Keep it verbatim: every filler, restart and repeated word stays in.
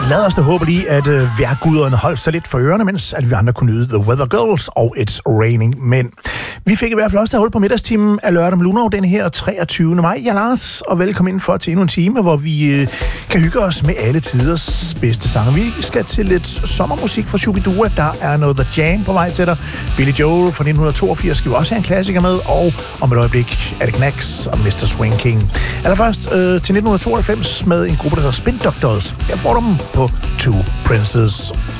Lad os da håbe lige, at øh, vejrguderne holdt sig lidt for ørerne, mens at vi andre kunne nyde The Weather Girls og It's Raining Men. Vi fik i hvert fald også der hul på middagstimen af lørdag med Luno, den her treogtyvende maj. Jeg er Lars, og velkommen ind for til endnu en time, hvor vi øh, kan hygge os med alle tiders bedste sange. Vi skal til lidt sommermusik fra Shubidua. Der er noget The Jam på vej til dig. Billy Joel fra nitten toogfirs skal vi også have en klassiker med, og om et øjeblik er det Knacks og mister Swing King. Allerførst øh, til nitten tooghalvfems med en gruppe, der hedder Spin Doctors. Her får du dem på Two Princes.